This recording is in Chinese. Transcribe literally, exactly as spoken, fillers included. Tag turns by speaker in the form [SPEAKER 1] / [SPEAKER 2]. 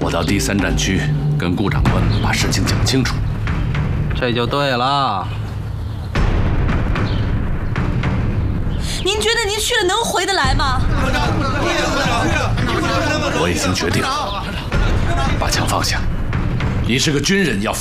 [SPEAKER 1] 我到第三战区跟顾长官把事情讲清楚。
[SPEAKER 2] 这就对了。
[SPEAKER 3] 您觉得您去了能回得来吗？
[SPEAKER 1] 我已经决定了，把枪放下。你是个军人，要